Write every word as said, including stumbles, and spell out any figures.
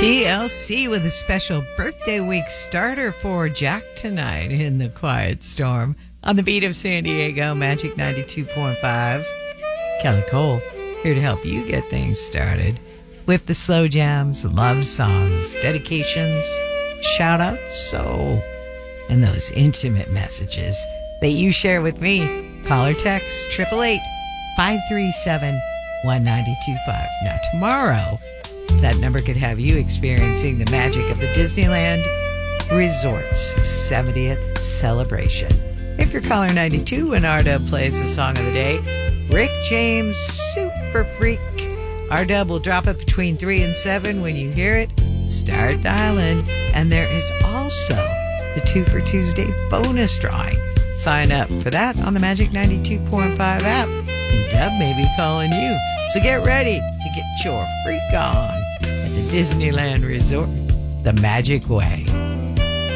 T L C with a special birthday week starter for Jack tonight in the Quiet Storm on the beat of San Diego, Magic ninety-two point five. Kelly Cole here to help you get things started with the slow jams, love songs, dedications, shout outs, so, and those intimate messages that you share with me. Call or text triple eight, five three seven, one nine two five. Now tomorrow, that number could have you experiencing the magic of the Disneyland Resort's seventieth celebration. If you're caller ninety-two when R-Dub plays the song of the day, Rick James, Super Freak. R-Dub will drop it between three and seven. When you hear it, start dialing. And there is also the Two for Tuesday bonus drawing. Sign up for that on the Magic ninety-two point five app. And Dub may be calling you. So get ready to get your freak on at the Disneyland Resort the Magic Way.